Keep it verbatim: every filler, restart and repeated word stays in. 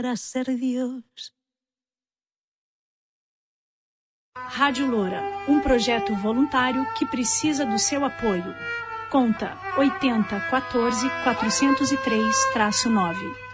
para ser Dios. Rádio Loura, um projeto voluntário que precisa do seu apoio. Conta oitenta quatorze quatrocentos e três traço nove.